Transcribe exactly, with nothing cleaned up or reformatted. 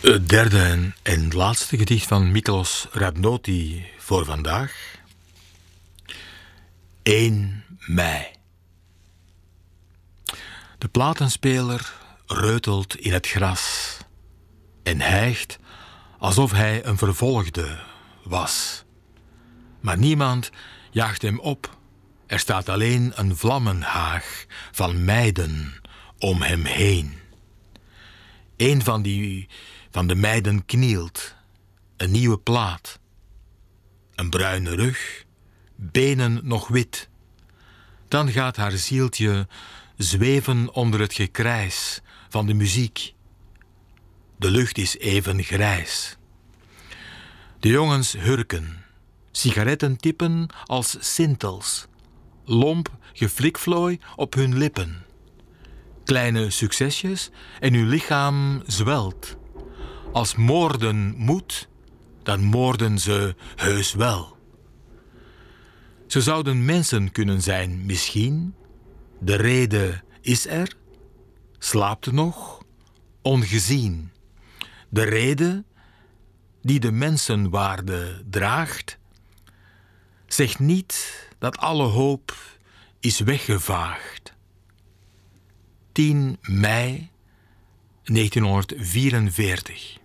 Het derde en, en laatste gedicht van Miklos Radnoti voor vandaag. één mei. De platenspeler reutelt in het gras en hijgt alsof hij een vervolgde was. Maar niemand jaagt hem op. Er staat alleen een vlammenhaag van meiden om hem heen. Een van, die, van de meiden knielt, een nieuwe plaat. Een bruine rug, benen nog wit. Dan gaat haar zieltje zweven onder het gekrijs van de muziek. De lucht is even grijs. De jongens hurken, sigaretten tippen als sintels. Lomp geflikvlooi op hun lippen. Kleine succesjes en uw lichaam zwelt. Als moorden moet, dan moorden ze heus wel. Ze zouden mensen kunnen zijn, misschien. De rede is er, slaapt nog, ongezien. De rede die de mensenwaarde draagt, zegt niet dat alle hoop is weggevaagd. tien mei negentienhonderdvierenveertig.